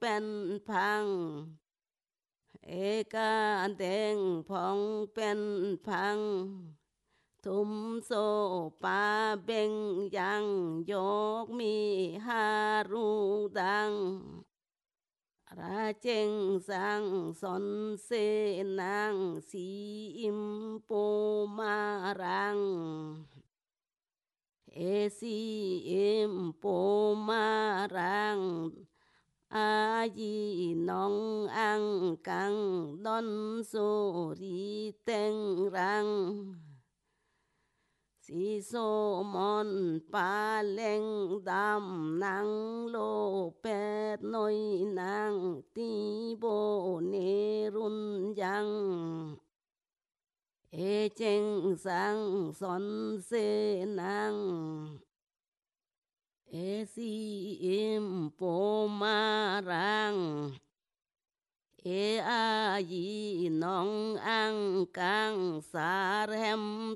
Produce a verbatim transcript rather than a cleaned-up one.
เป็นพังเอกาเด้งพองเป็นพังทุมโซปาเบ่งยังยกมีฮารูดังราเจงสังสนเสนางสีอิมปูมารังเอซีอิมปูมารังอายีน้องอังกังดอนสุรีเต็งรังสีโซมอนปาเล็งดำนางโลเป็ดน้อยนางตีโบเนรุนยังเอเจงสังสอนเสนางเอซีอิมโปมารังเออายีน้องอังกังสารแหม